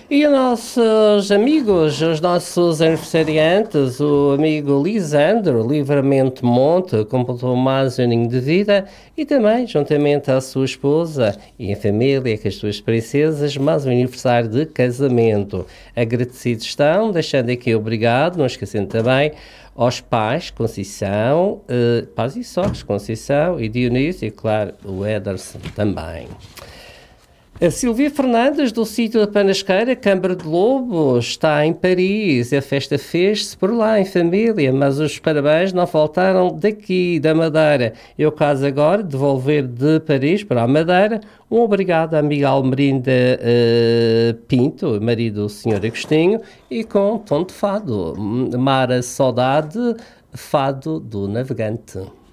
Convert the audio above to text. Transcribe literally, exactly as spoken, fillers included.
E os nossos amigos, os nossos aniversariantes, o amigo Lisandro, Livramento Monte, completou mais um aninho de vida e também, juntamente à sua esposa e em família, com as suas princesas, mais um aniversário de casamento. Agradecidos estão, deixando aqui obrigado, não esquecendo também aos pais, Conceição, eh, pais e sogros, Conceição e Dionísio, e claro, o Ederson também. A Silvia Fernandes, do sítio da Panasqueira, Câmara de Lobo, está em Paris. A festa fez-se por lá, em família, mas os parabéns não faltaram daqui, da Madeira. Eu caso agora devolver de Paris para a Madeira. Um obrigado à amiga Almerinda uh, Pinto, marido do senhor Agostinho, e com tom de fado. Mara Saudade, fado do navegante.